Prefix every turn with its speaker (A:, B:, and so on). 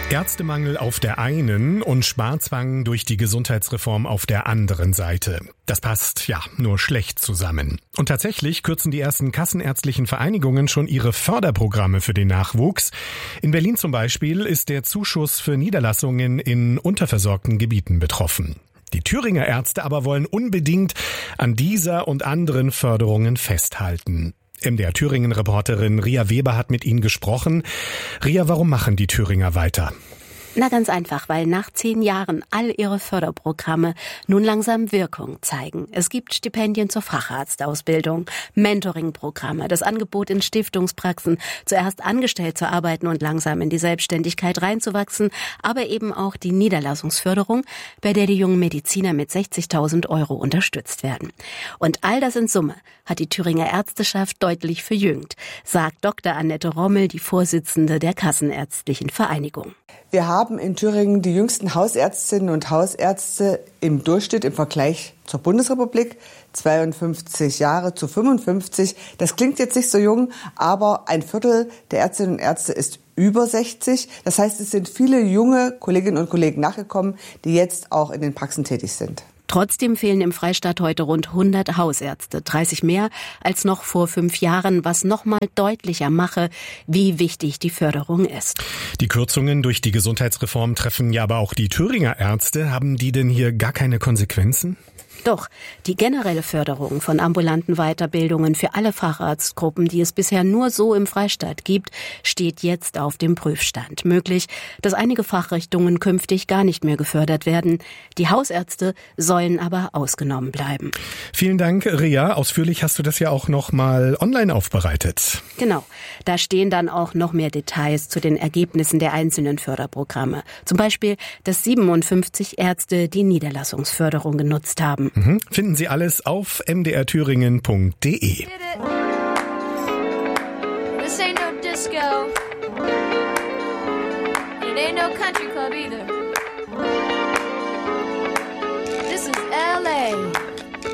A: Ärztemangel auf der einen und Sparzwang durch die Gesundheitsreform auf der anderen Seite. Das passt ja nur schlecht zusammen. Und tatsächlich kürzen die ersten kassenärztlichen Vereinigungen schon ihre Förderprogramme für den Nachwuchs. In Berlin zum Beispiel ist der Zuschuss für Niederlassungen in unterversorgten Gebieten betroffen. Die Thüringer Ärzte aber wollen unbedingt an dieser und anderen Förderungen festhalten. MDR Thüringen-Reporterin Ria Weber hat mit ihnen gesprochen. Ria, warum machen die Thüringer weiter?
B: Na, ganz einfach, weil nach 10 Jahren all ihre Förderprogramme nun langsam Wirkung zeigen. Es gibt Stipendien zur Facharztausbildung, Mentoring-Programme, das Angebot in Stiftungspraxen, zuerst angestellt zu arbeiten und langsam in die Selbstständigkeit reinzuwachsen, aber eben auch die Niederlassungsförderung, bei der die jungen Mediziner mit 60.000 € unterstützt werden. Und all das in Summe hat die Thüringer Ärzteschaft deutlich verjüngt, sagt Dr. Annette Rommel, die Vorsitzende der Kassenärztlichen Vereinigung.
C: Wir haben in Thüringen die jüngsten Hausärztinnen und Hausärzte im Durchschnitt im Vergleich zur Bundesrepublik, 52 Jahre zu 55. Das klingt jetzt nicht so jung, aber ein Viertel der Ärztinnen und Ärzte ist über 60. Das heißt, es sind viele junge Kolleginnen und Kollegen nachgekommen, die jetzt auch in den Praxen tätig sind.
B: Trotzdem fehlen im Freistaat heute rund 100 Hausärzte, 30 mehr als noch vor 5 Jahren, was nochmal deutlicher mache, wie wichtig die Förderung ist.
A: Die Kürzungen durch die Gesundheitsreform treffen ja aber auch die Thüringer Ärzte. Haben die denn hier gar keine Konsequenzen?
B: Doch, die generelle Förderung von ambulanten Weiterbildungen für alle Facharztgruppen, die es bisher nur so im Freistaat gibt, steht jetzt auf dem Prüfstand. Möglich, dass einige Fachrichtungen künftig gar nicht mehr gefördert werden. Die Hausärzte sollen aber ausgenommen bleiben.
A: Vielen Dank, Ria. Ausführlich hast du das ja auch noch mal online aufbereitet.
B: Genau. Da stehen dann auch noch mehr Details zu den Ergebnissen der einzelnen Förderprogramme. Zum Beispiel, dass 57 Ärzte die Niederlassungsförderung genutzt haben.
A: Finden Sie alles auf mdrthüringen.de.
D: This ain't no disco. It ain't no country club either. This is LA.